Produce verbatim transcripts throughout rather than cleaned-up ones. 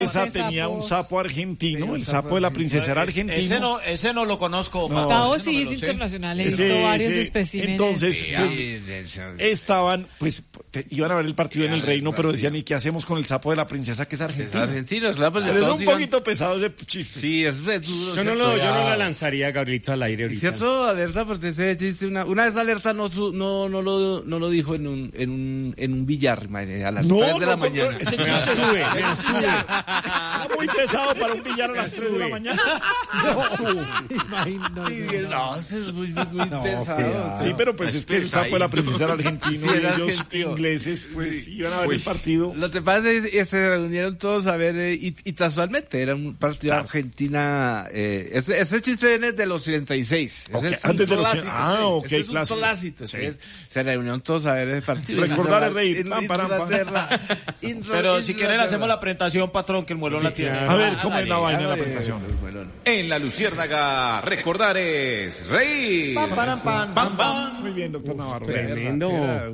Esa tenía un sapo argentino, sí, el sapo, sapo de la princesa era argentino. Ese no, ese no lo conozco. No, Gabo sí es internacional, he visto sí, varios sí. especímenes. Entonces, sí, pues, estaban, pues, te, iban a ver el partido en el Reino, pero decían, ¿y qué hacemos con el sapo de la princesa que es argentino? Es argentino, claro, pues, pero es un iban... poquito pesado ese chiste. Sí, es duro. Yo no, lo, yo no la lanzaría, Gabrielito, al aire ahorita. ¿Cierto? Alerta, porque ese chiste, una, una vez Alerta no, no, no, lo, no lo dijo en un, en un, en un billar, a las no, tres de no, la no, mañana. Ese chiste sube, sube. Era muy pesado para un billar a las tres de la mañana. No, no, eso es muy, muy no, pesado. Sí, pero pues es que el sapo de la princesa era argentino sí, y ellos argentino. ingleses pues sí. iban a ver Uy. el partido. Lo que pasa es que se reunieron todos a ver eh, y, y casualmente era un partido claro. Argentina. Eh, ese, ese chiste viene de los setenta y seis. Okay. Ese es Antes un de los clásico. Ah, ok, ese es un clásico. clásico. Sí. Se reunieron todos a ver ese partido. Recordar el rey. Pero si quieren hacemos la presentación, patrón, que el muelón la tiene. A ver, ¿cómo es la vaina de la presentación? En la Luciérnaga, recordar es reír. Pam, pam, pam, pam, pam. Muy bien, doctor Navarro. Tremendo.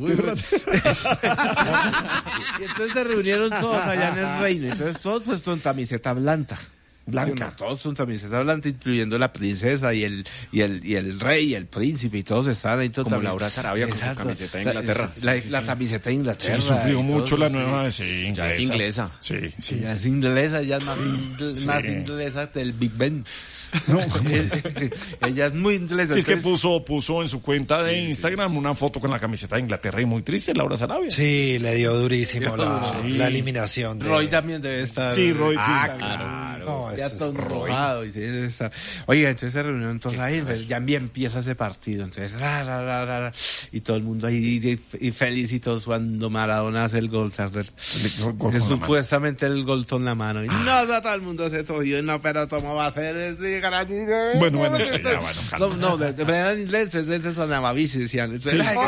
Y entonces se reunieron todos allá en el Reino. Entonces todos pues con camiseta blanca. Blanca. Sí, todos son camiseta blanca, incluyendo la princesa y el y el y el rey y el príncipe y todos estaban ahí. Como Laura Sarabia con su camiseta de Inglaterra. La, la, sí, sí, la sí. camiseta de Inglaterra. Sí, sufrió mucho la sí. nueva. Sí, ya es inglesa. Sí, sí. Ya es inglesa, ya es más, ingl- sí. más inglesa del Big Ben. No, ella es muy inglesa. Sí, es que puso, puso en su cuenta de sí, Instagram sí. una foto con la camiseta de Inglaterra y muy triste, Laura Sarabia. Sí, le dio durísimo la, sí. la eliminación. De... Roy también debe estar. Sí, Roy, sí. Ah, claro. No, ya todo y sí, está. Oiga, entonces se reunieron entonces ahí, pues, ya bien empieza ese partido, entonces, ra, ra, ra, ra, y todo el mundo ahí y, y feliz y todos cuando Maradona hace el gol, ¿sabes? Que supuestamente el gol con la mano. Y no, no, todo el mundo se togió, no, pero ¿cómo va a hacer ese? Bueno, bueno, sí, ya, bueno, no, no, de, de manera en inglés, ese es Anamavici, decían. Entonces, sí.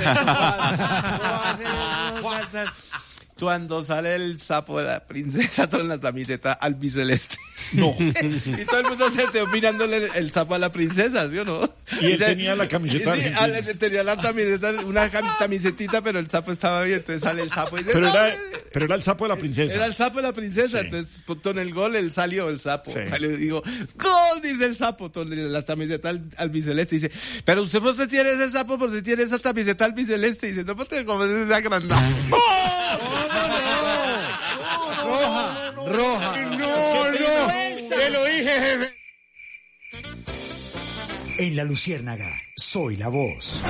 Cuando sale el sapo de la princesa con la camiseta albiceleste. No. Y todo el mundo se esté mirándole el, el sapo a la princesa, ¿sí o no? Y él y se, tenía la camiseta sí, al, tenía la camiseta, una camisetita, pero el sapo estaba bien, entonces sale el sapo y dice, pero, no, era, pero era el sapo de la princesa. Era el sapo de la princesa, sí. Entonces con el gol él salió el sapo. Sí. Salió y digo, ¡gol! Dice el sapo, con la camiseta al, albiceleste. Dice, pero usted por qué tiene ese sapo, por qué tiene esa camiseta albiceleste. Dice, no, porque como es agrandado. ¡Oh! Roja, roja. No, no, te lo dije, jefe. En la Luciérnaga, soy la voz.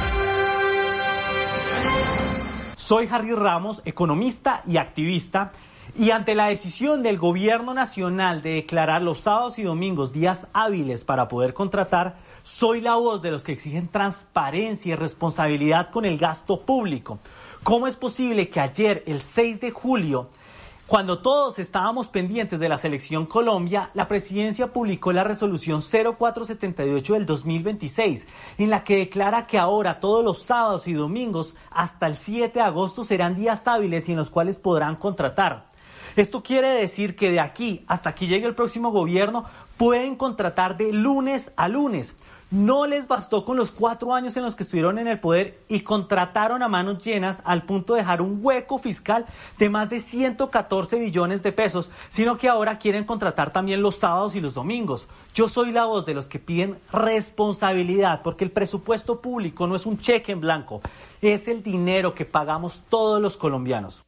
Soy Harry Ramos, economista y activista, y ante la decisión del gobierno nacional de declarar los sábados y domingos días hábiles para poder contratar, soy la voz de los que exigen transparencia y responsabilidad con el gasto público. ¿Cómo es posible que ayer, el seis de julio, cuando todos estábamos pendientes de la selección Colombia, la presidencia publicó la resolución cero cuatro setenta y ocho del dos mil veintiséis, en la que declara que ahora todos los sábados y domingos hasta el siete de agosto serán días hábiles y en los cuales podrán contratar? Esto quiere decir que de aquí hasta que llegue el próximo gobierno pueden contratar de lunes a lunes. No les bastó con los cuatro años en los que estuvieron en el poder y contrataron a manos llenas al punto de dejar un hueco fiscal de más de ciento catorce billones de pesos, sino que ahora quieren contratar también los sábados y los domingos. Yo soy la voz de los que piden responsabilidad, porque el presupuesto público no es un cheque en blanco, es el dinero que pagamos todos los colombianos.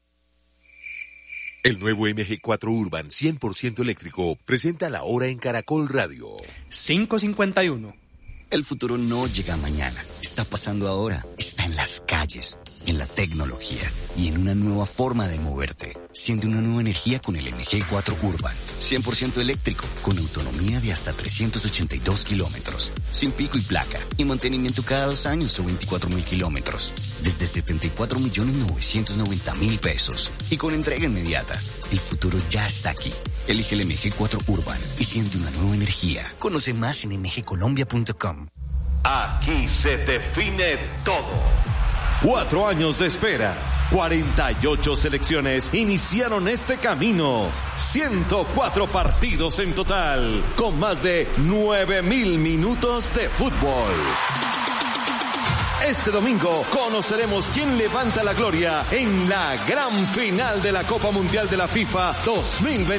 El nuevo M G cuatro Urban cien por ciento eléctrico presenta la hora en Caracol Radio. cinco cincuenta y uno. El futuro no llega mañana, está pasando ahora, está en las calles, en la tecnología y en una nueva forma de moverte. Siente una nueva energía con el M G cuatro Urban, cien por ciento eléctrico, con autonomía de hasta trescientos ochenta y dos kilómetros, sin pico y placa, y mantenimiento cada dos años o veinticuatro mil kilómetros, desde setenta y cuatro millones novecientos noventa mil pesos, y con entrega inmediata. El futuro ya está aquí. Elige el M G cuatro Urban y siente una nueva energía. Conoce más en m g colombia punto com. Aquí se define todo. Cuatro años de espera, cuarenta y ocho selecciones iniciaron este camino, ciento cuatro partidos en total, con más de nueve mil minutos de fútbol. Este domingo conoceremos quién levanta la gloria en la gran final de la Copa Mundial de la FIFA dos mil veinte.